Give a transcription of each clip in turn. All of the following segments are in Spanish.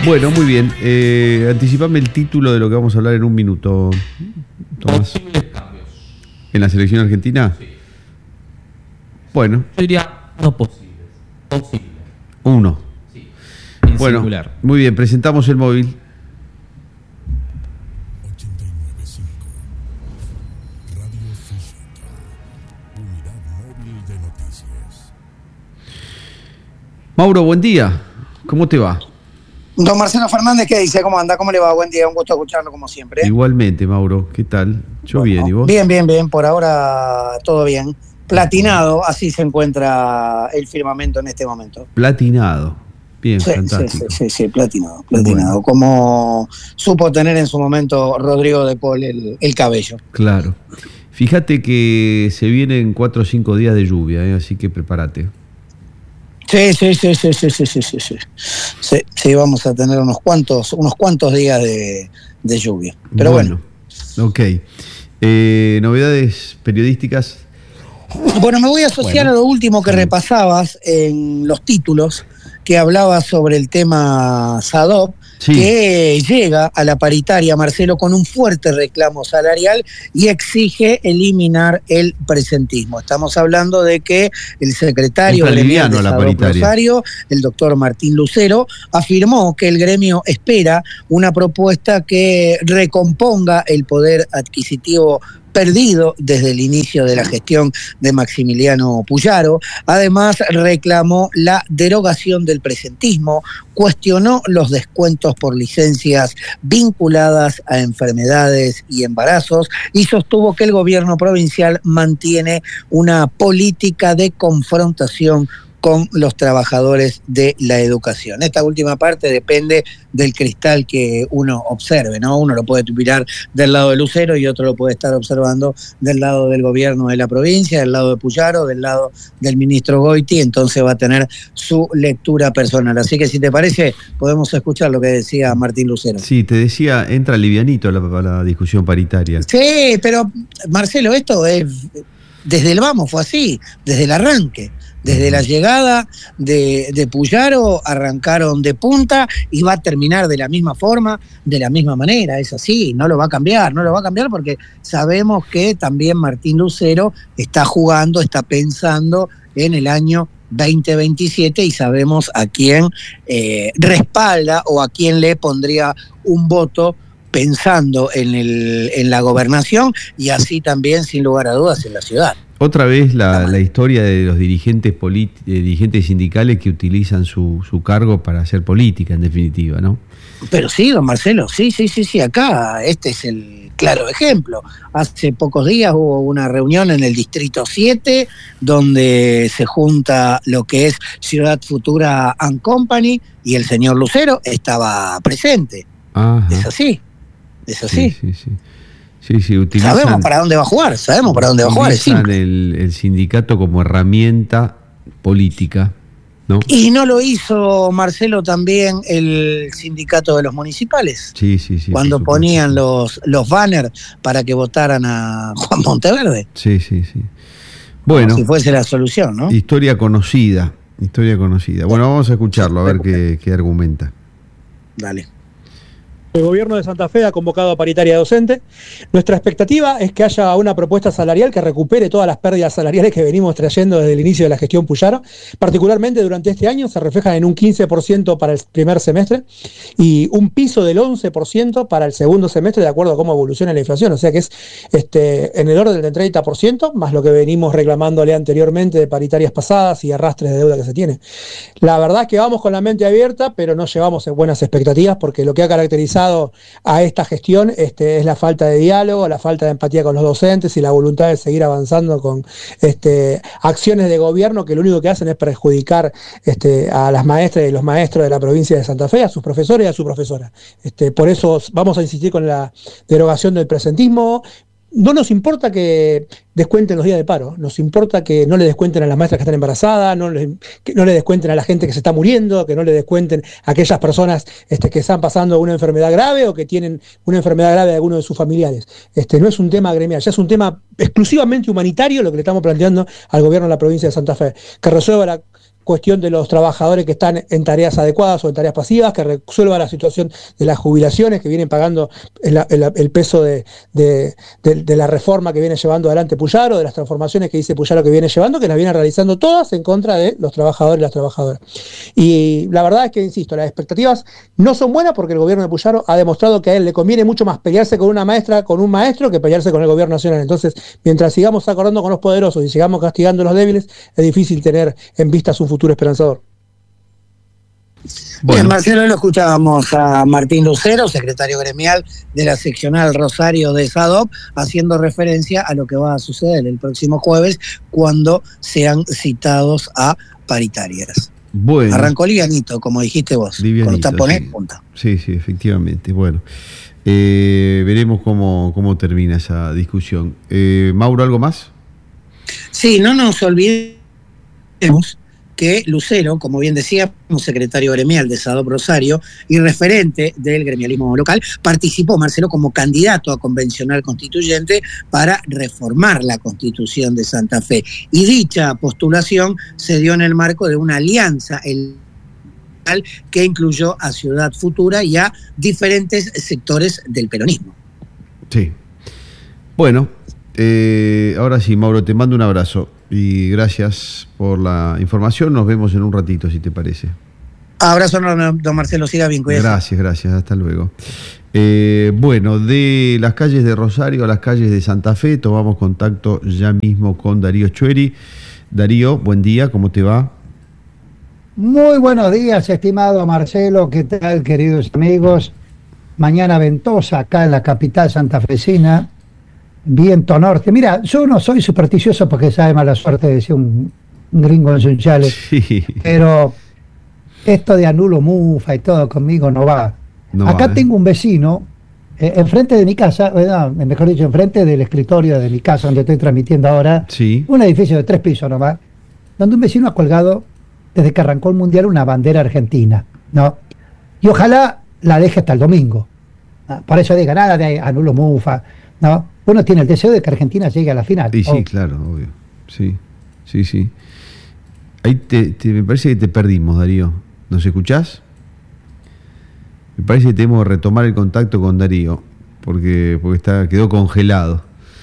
Bueno, muy bien. Anticipame el título de lo que vamos a hablar en un minuto, Tomás. Posibles cambios. ¿En la selección argentina? Sí. Bueno. Yo diría no posibles. Posibles. Uno. Sí. En Bueno, singular. muy bien. Presentamos el móvil. 89.5 Radio Física, unidad móvil de noticias. Mauro, buen día. ¿Cómo te va? Don Marcelo Fernández, ¿qué dice? ¿Cómo anda? ¿Cómo le va? Buen día, un gusto escucharlo como siempre. Igualmente, Mauro. ¿Qué tal? Yo Bueno, bien, ¿y vos? Bien. Por ahora todo bien. Platinado, así se encuentra el firmamento en este momento. Platinado. Bien, Sí, fantástico. sí, platinado. Bueno. Como supo tener en su momento Rodrigo de Paul el cabello. Claro. Fíjate que se vienen 4 o 5 días de lluvia, así que prepárate. Sí, vamos a tener unos cuantos días de lluvia. Pero bueno. Ok. Novedades periodísticas. Bueno, me voy a asociar a lo último que repasabas en los títulos, que hablaba sobre el tema Sadov, que llega a la paritaria, Marcelo, con un fuerte reclamo salarial y exige eliminar el presentismo. Estamos hablando de que el secretario gremial de Sadov Rosario, el doctor Martín Lucero, afirmó que el gremio espera una propuesta que recomponga el poder adquisitivo perdido desde el inicio de la gestión de Maximiliano Puyaro. Además, reclamó la derogación del presentismo, cuestionó los descuentos por licencias vinculadas a enfermedades y embarazos y sostuvo que el gobierno provincial mantiene una política de confrontación con los trabajadores de la educación. Esta última parte depende del cristal que uno observe, ¿no? Uno lo puede mirar del lado de Lucero y otro lo puede estar observando del lado del gobierno de la provincia, del lado de Puyaro, del lado del ministro Goiti, entonces va a tener su lectura personal. Así que si te parece, podemos escuchar lo que decía Martín Lucero. Sí, te decía, entra livianito la discusión paritaria. Sí, pero Marcelo, esto es, desde el vamos fue así, desde el arranque. Desde la llegada de Puyaro arrancaron de punta y va a terminar de la misma forma, de la misma manera, es así, no lo va a cambiar porque sabemos que también Martín Lucero está jugando, está pensando en el año 2027 y sabemos a quién respalda o a quién le pondría un voto pensando en la gobernación y así también, sin lugar a dudas, en la ciudad. Otra vez la historia de los dirigentes sindicales que utilizan su cargo para hacer política, en definitiva, ¿no? Pero sí, don Marcelo, sí, acá este es el claro ejemplo. Hace pocos días hubo una reunión en el Distrito 7 donde se junta lo que es Ciudad Futura and Company y el señor Lucero estaba presente. Ajá. Es así. Sí, utilizan, sabemos para dónde va a jugar. Utilizan el sindicato como herramienta política, ¿no? Y no lo hizo, Marcelo, también el sindicato de los municipales. Sí. Cuando ponían los banners para que votaran a Juan Monteverde. Sí. Bueno. Como si fuese la solución, ¿no? Historia conocida. Bueno, vamos a escucharlo, a ver qué argumenta. Dale. El gobierno de Santa Fe ha convocado a paritaria docente. Nuestra expectativa es que haya una propuesta salarial que recupere todas las pérdidas salariales que venimos trayendo desde el inicio de la gestión Puyaro. Particularmente durante este año se reflejan en un 15% para el primer semestre y un piso del 11% para el segundo semestre, de acuerdo a cómo evoluciona la inflación. O sea que es en el orden del 30%, más lo que venimos reclamándole anteriormente de paritarias pasadas y arrastres de deuda que se tiene. La verdad es que vamos con la mente abierta, pero no llevamos buenas expectativas porque lo que ha caracterizado a esta gestión es la falta de diálogo, la falta de empatía con los docentes y la voluntad de seguir avanzando con acciones de gobierno que lo único que hacen es perjudicar a las maestras y los maestros de la provincia de Santa Fe, a sus profesores y a su profesora. Por eso vamos a insistir con la derogación del presentismo. No nos importa que descuenten los días de paro, nos importa que no le descuenten a las maestras que están embarazadas, que no le descuenten a la gente que se está muriendo, que no le descuenten a aquellas personas que están pasando una enfermedad grave o que tienen una enfermedad grave de alguno de sus familiares. No es un tema gremial, ya es un tema exclusivamente humanitario lo que le estamos planteando al gobierno de la provincia de Santa Fe, que resuelva cuestión de los trabajadores que están en tareas adecuadas o en tareas pasivas, que resuelva la situación de las jubilaciones que vienen pagando el peso de la reforma que viene llevando adelante Puyaro, de las transformaciones que dice Puyaro que viene llevando, que las viene realizando todas en contra de los trabajadores y las trabajadoras. Y la verdad es que, insisto, las expectativas no son buenas porque el gobierno de Puyaro ha demostrado que a él le conviene mucho más pelearse con una maestra, con un maestro, que pelearse con el gobierno nacional. Entonces, mientras sigamos acordando con los poderosos y sigamos castigando a los débiles, es difícil tener en vistas un futuro esperanzador. Bueno. Bien, Marcelo, lo escuchábamos a Martín Lucero, secretario gremial de la seccional Rosario de SADOP, haciendo referencia a lo que va a suceder el próximo jueves cuando sean citados a paritarias. Bueno. Arrancó livianito, como dijiste vos, con tapones, sí. Punta. Sí, efectivamente. Bueno, veremos cómo termina esa discusión. Mauro, ¿algo más? Sí, no nos olvidemos que Lucero, como bien decía, un secretario gremial de SADOP Rosario y referente del gremialismo local, participó, Marcelo, como candidato a convencional constituyente para reformar la Constitución de Santa Fe. Y dicha postulación se dio en el marco de una alianza que incluyó a Ciudad Futura y a diferentes sectores del peronismo. Sí. Bueno, ahora sí, Mauro, te mando un abrazo. Y gracias por la información. Nos vemos en un ratito, si te parece. Abrazo, don Marcelo. Siga bien, cuídese. Gracias. Hasta luego. Bueno, de las calles de Rosario a las calles de Santa Fe, tomamos contacto ya mismo con Darío Chueri. Darío, buen día, ¿cómo te va? Muy buenos días, estimado Marcelo. ¿Qué tal, queridos amigos? Mañana ventosa acá en la capital santafesina. Viento norte. Mira, yo no soy supersticioso porque sabe mala suerte, decía un gringo en Sunchales, sí. Pero esto de anulo mufa y todo conmigo no va. Acá tengo un vecino, enfrente de mi casa, mejor dicho, enfrente del escritorio de mi casa donde estoy transmitiendo ahora, sí. Un edificio de 3 pisos nomás, donde un vecino ha colgado, desde que arrancó el Mundial, una bandera argentina, ¿no? Y ojalá la deje hasta el domingo. Por eso diga nada de anulo mufa, ¿no? Uno tiene el deseo de que Argentina llegue a la final. Sí, claro, obvio. Sí. Ahí me parece que te perdimos, Darío. ¿Nos escuchás? Me parece que tenemos que retomar el contacto con Darío, porque quedó congelado.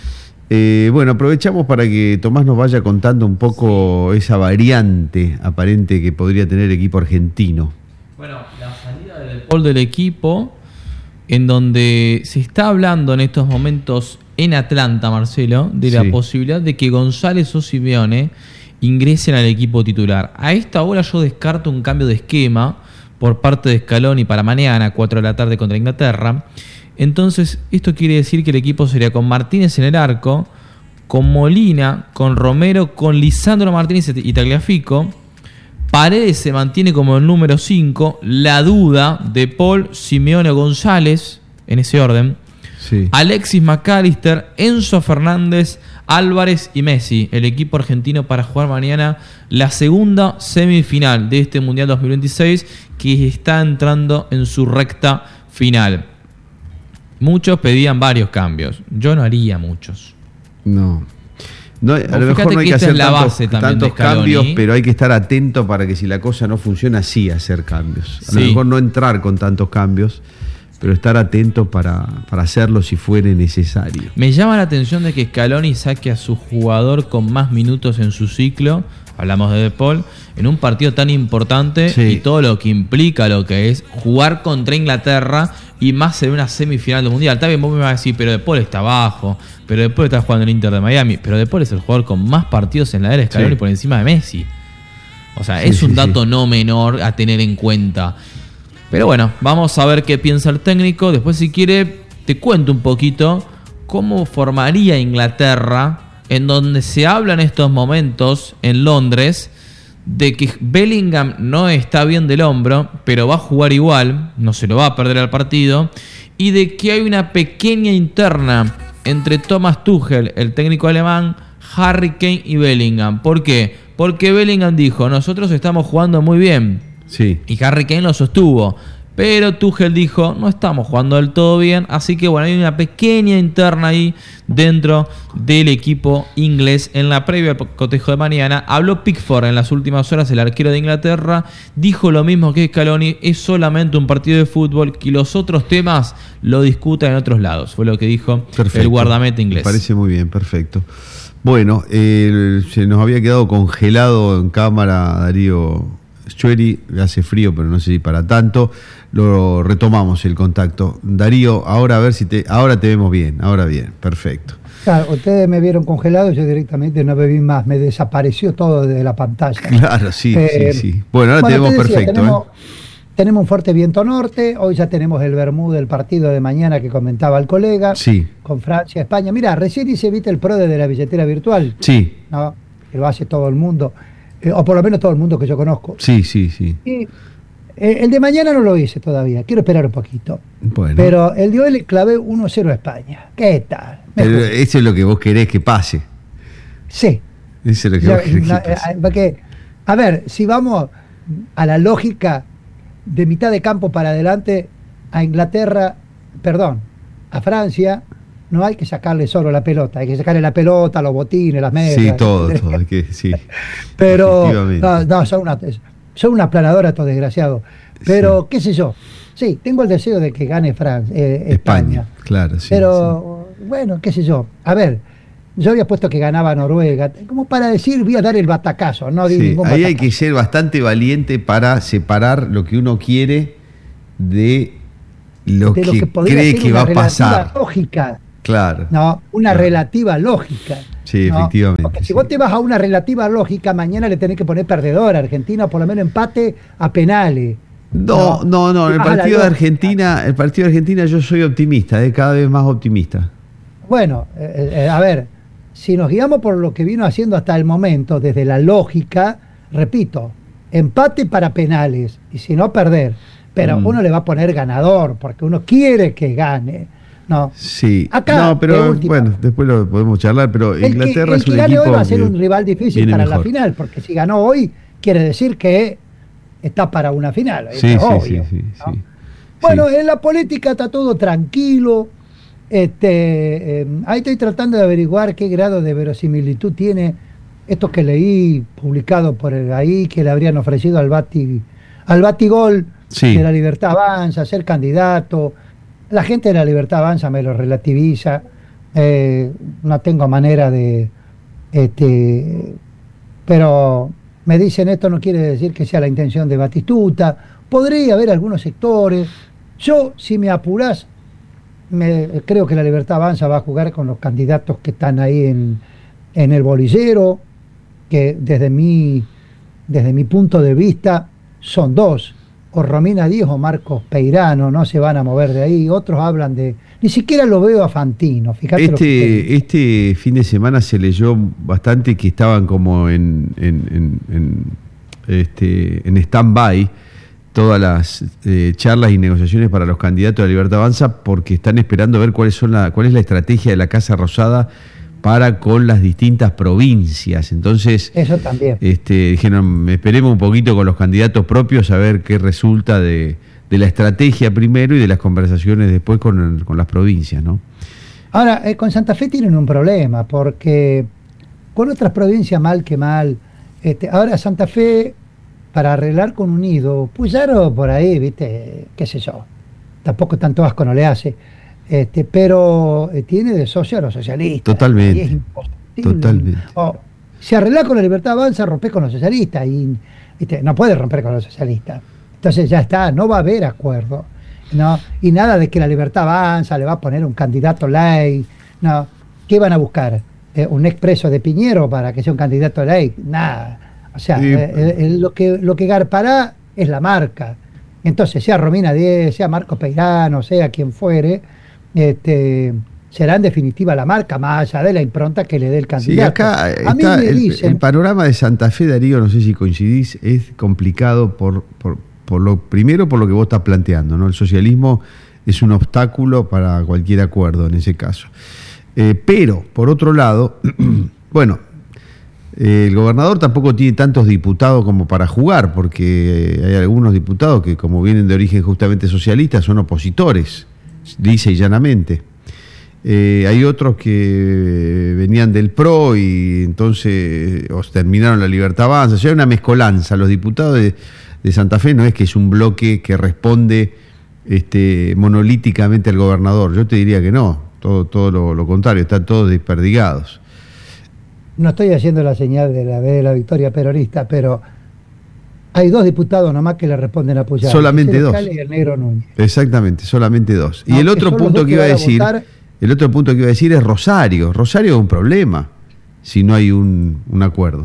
Bueno, aprovechamos para que Tomás nos vaya contando un poco esa variante aparente que podría tener el equipo argentino. Bueno, la salida del gol del equipo, en donde se está hablando en estos momentos en Atlanta, Marcelo, de la posibilidad de que González o Simeone ingresen al equipo titular. A esta hora yo descarto un cambio de esquema por parte de Scaloni para mañana, 4 de la tarde contra Inglaterra. Entonces, esto quiere decir que el equipo sería con Martínez en el arco, con Molina, con Romero, con Lisandro Martínez y Tagliafico. Paredes se mantiene como el número 5, la duda de Paul, Simeone o González, en ese orden. Sí. Alexis McAllister, Enzo Fernández, Álvarez y Messi, el equipo argentino para jugar mañana la segunda semifinal de este Mundial 2026 que está entrando en su recta final. Muchos pedían varios cambios, yo no haría muchos. No, a lo mejor no hay que hacer tantos cambios, pero hay que estar atento para que si la cosa no funciona, sí hacer cambios. A lo mejor no entrar con tantos cambios, pero estar atento para hacerlo si fuere necesario. Me llama la atención de que Scaloni saque a su jugador con más minutos en su ciclo, hablamos de Paul, en un partido tan importante y todo lo que implica lo que es jugar contra Inglaterra y más en una semifinal del Mundial. También vos me vas a decir, pero De Paul está abajo, pero De Paul está jugando en el Inter de Miami, pero De Paul es el jugador con más partidos en la era de Scaloni por encima de Messi. O sea, es un dato no menor a tener en cuenta. Pero bueno, vamos a ver qué piensa el técnico. Después, si quiere, te cuento un poquito cómo formaría Inglaterra, en donde se habla en estos momentos en Londres de que Bellingham no está bien del hombro, pero va a jugar igual, no se lo va a perder al partido, y de que hay una pequeña interna entre Thomas Tuchel, el técnico alemán, Harry Kane y Bellingham. ¿Por qué? Porque Bellingham dijo, nosotros estamos jugando muy bien. Sí. Y Harry Kane lo sostuvo. pero Tuchel dijo, no estamos jugando del todo bien, así que bueno, hay una pequeña interna ahí dentro del equipo inglés. En la previa al cotejo de mañana, habló Pickford en las últimas horas, el arquero de Inglaterra, dijo lo mismo que Scaloni, es solamente un partido de fútbol, que los otros temas lo discutan en otros lados, fue lo que dijo el guardameta inglés. Me parece muy bien, perfecto. Bueno, se nos había quedado congelado en cámara Darío Schueri, hace frío, pero no sé si para tanto. Lo retomamos el contacto. Darío, ahora a ver si ahora te vemos bien, ahora bien, perfecto. Claro, ustedes me vieron congelado, yo directamente no bebí más, me desapareció todo de la pantalla. Claro, sí. Bueno, ahora te vemos perfecto. Tenemos un fuerte viento norte, hoy ya tenemos el vermú del partido de mañana que comentaba el colega, con Francia, España. Mira, recién hice, viste, el PRODE de la billetera virtual. Sí. ¿No? Que lo hace todo el mundo, o por lo menos todo el mundo que yo conozco. Sí. Y el de mañana no lo hice todavía, quiero esperar un poquito. Bueno. Pero el de hoy le clavé 1-0 a España. ¿Qué tal? Pero eso es lo que vos querés que pase. Sí. Eso es lo que vos querés que pase. Porque, a ver, si vamos a la lógica de mitad de campo para adelante, a Francia, no hay que sacarle solo la pelota, hay que sacarle la pelota, los botines, las mesas. Sí, todo, sí. Pero, no, son una aplanadora estos desgraciados. Pero, qué sé yo, sí, tengo el deseo de que gane España. Claro, sí. Pero, bueno, qué sé yo, a ver, yo había puesto que ganaba Noruega, como para decir, voy a dar el batacazo, no di ningún batacazo. Ahí hay que ser bastante valiente para separar lo que uno quiere de lo que cree que va a pasar. Lógica. Claro. No, una relativa lógica. Sí, ¿no? efectivamente. Porque si vos te vas a una relativa lógica, mañana le tenés que poner perdedor a Argentina, por lo menos empate a penales. No, el partido de Argentina yo soy optimista, cada vez más optimista. Bueno, a ver, si nos guiamos por lo que vino haciendo hasta el momento, desde la lógica, repito, empate para penales, y si no, perder. Pero uno le va a poner ganador, porque uno quiere que gane. No. Sí. Acá, pero bueno, después lo podemos charlar, pero Inglaterra es un equipo hoy va a ser un rival difícil para la final, porque si ganó hoy, quiere decir que está para una final. Sí, obvio, sí. Bueno, en la política está todo tranquilo. Ahí estoy tratando de averiguar qué grado de verosimilitud tiene esto que leí publicado por ahí, que le habrían ofrecido al Batigol de la Libertad Avanza, ser candidato. La gente de la Libertad Avanza me lo relativiza, no tengo manera de... pero me dicen, esto no quiere decir que sea la intención de Batistuta, podría haber algunos sectores. Yo, si me apurás, creo que la Libertad Avanza va a jugar con los candidatos que están ahí en el bolillero, que desde mi punto de vista son dos, o Romina Díaz o Marcos Peirano, no se van a mover de ahí. Otros hablan de... Ni siquiera lo veo a Fantino, fíjate. Este fin de semana se leyó bastante que estaban como en stand-by todas las charlas y negociaciones para los candidatos de la Libertad Avanza, porque están esperando a ver cuál es la estrategia de la Casa Rosada para con las distintas provincias. Entonces, eso también. Dijeron, esperemos un poquito con los candidatos propios a ver qué resulta de la estrategia primero y de las conversaciones después con las provincias, ¿no? Ahora, con Santa Fe tienen un problema, porque con otras provincias mal que mal, ahora Santa Fe, para arreglar con Unido, Puyaro por ahí, viste, qué sé yo, tampoco tanto asco no le hace, pero tiene de socio a los socialistas. Totalmente. Y es imposible. Si arreglás con la Libertad Avanza, rompés con los socialistas, y no puedes romper con los socialistas. Entonces ya está, no va a haber acuerdo, ¿no? Y nada de que la Libertad Avanza le va a poner un candidato ley, ¿no? ¿Qué van a buscar? ¿Un expreso de Piñero para que sea un candidato ley? Nada. O sea, lo que garpará es la marca. Entonces, sea Romina Díez, sea Marcos Peirano, sea quien fuere, será en definitiva la marca, más allá de la impronta que le dé el candidato. Sí, acá a mí me dicen, el panorama de Santa Fe, Darío, no sé si coincidís, es complicado por primero por lo que vos estás planteando, ¿no? El socialismo es un obstáculo para cualquier acuerdo en ese caso. Pero, por otro lado, bueno, El gobernador tampoco tiene tantos diputados como para jugar, porque hay algunos diputados que, como vienen de origen justamente socialista, son opositores, dice y llanamente. Hay otros que venían del PRO y entonces terminaron la Libertad Avanza. O sea, hay una mezcolanza. Los diputados de Santa Fe no es que es un bloque que responde monolíticamente al gobernador. Yo te diría que no, todo lo contrario, están todos desperdigados. No estoy haciendo la señal de la victoria peronista, pero hay 2 diputados nomás que le responden a Puyaro. Solamente 2. Y el Negro Núñez. Exactamente, solamente 2. Y el otro punto que iba a decir, es Rosario. Rosario es un problema si no hay un acuerdo.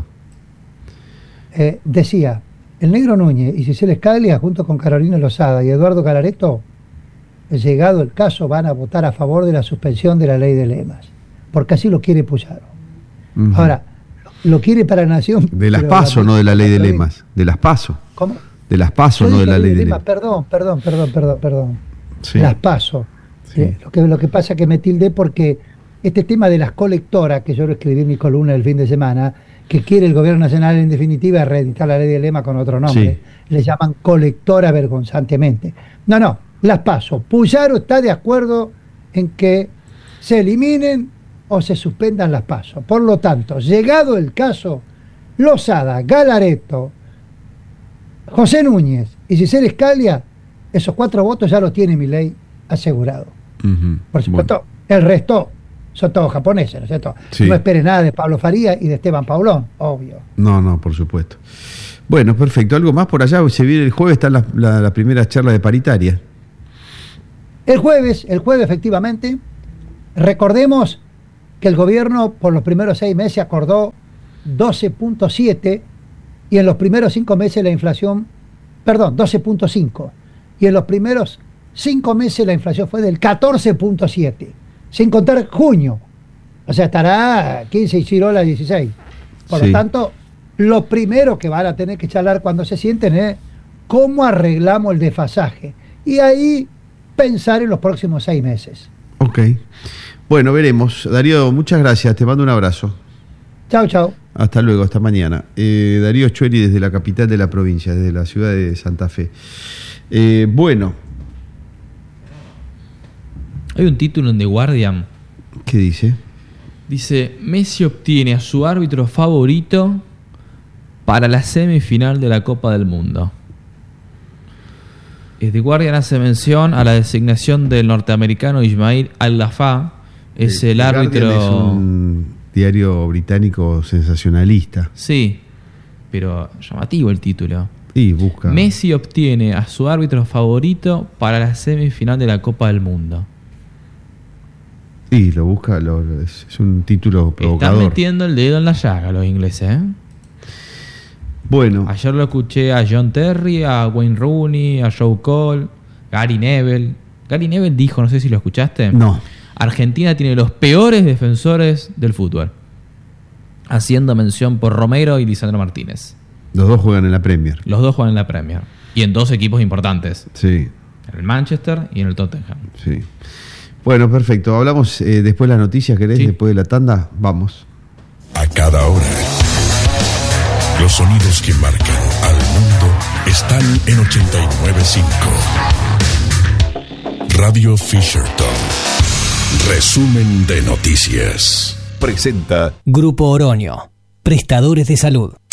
Decía, el Negro Núñez y Cecilia Escaglia, junto con Carolina Lozada y Eduardo Calaretto, llegado el caso, van a votar a favor de la suspensión de la ley de lemas, porque así lo quiere Puyaro. Uh-huh. Ahora, lo quiere para la nación. De las PASO, no de la ley de lemas. De las PASO. ¿Cómo? De las PASO, no de la ley de lemas. Perdón. Sí. Las PASO. Sí. Lo que pasa es que me tildé porque este tema de las colectoras, que yo lo escribí en mi columna el fin de semana, que quiere el gobierno nacional en definitiva reeditar la ley de lemas con otro nombre, le llaman colectora vergonzantemente. No, las PASO. Puyaro está de acuerdo en que se eliminen o se suspendan las PASO. Por lo tanto, llegado el caso, Lozada, Galaretto, José Núñez y Cecilia Escaglia, esos 4 votos ya los tiene Milei asegurado. Uh-huh. Por supuesto, el resto son todos japoneses, ¿no es cierto? Sí. No espere nada de Pablo Faría y de Esteban Paulón, obvio. No, por supuesto. Bueno, perfecto. ¿Algo más por allá? Se viene el jueves, está la primera charla de paritaria. El jueves efectivamente, recordemos que el gobierno por los primeros 6 meses acordó 12.7 y en los primeros 5 meses la inflación, 12.5, y en los primeros 5 meses la inflación fue del 14.7, sin contar junio, o sea, estará 15 y Chirola 16. Por lo tanto, lo primero que van a tener que charlar cuando se sienten es cómo arreglamos el desfasaje, y ahí pensar en los próximos 6 meses. Ok. Bueno, veremos. Darío, muchas gracias. Te mando un abrazo. Chau. Hasta luego, hasta mañana. Darío Scioli desde la capital de la provincia, desde la ciudad de Santa Fe. Bueno. Hay un título en The Guardian. ¿Qué dice? Dice, Messi obtiene a su árbitro favorito para la semifinal de la Copa del Mundo. The Guardian hace mención a la designación del norteamericano Ismail Al-Lafa. Es el árbitro. Es un diario británico sensacionalista. Sí, pero llamativo el título. Y busca. Messi obtiene a su árbitro favorito para la semifinal de la Copa del Mundo. Y lo busca, es un título provocador. Están metiendo el dedo en la llaga los ingleses, ¿eh? Bueno. Ayer lo escuché a John Terry, a Wayne Rooney, a Joe Cole, Gary Neville. Gary Neville dijo, no sé si lo escuchaste. No. Argentina tiene los peores defensores del fútbol. Haciendo mención por Romero y Lisandro Martínez. Los dos juegan en la Premier. Los dos juegan en la Premier. Y en 2 equipos importantes. Sí. En el Manchester y en el Tottenham. Sí. Bueno, perfecto. Hablamos después de las noticias, ¿querés? Sí. Después de la tanda, vamos. A cada hora. Los sonidos que marcan al mundo están en 89.5. Radio Fisherton. Resumen de noticias. Presenta Grupo Oroño. Prestadores de salud.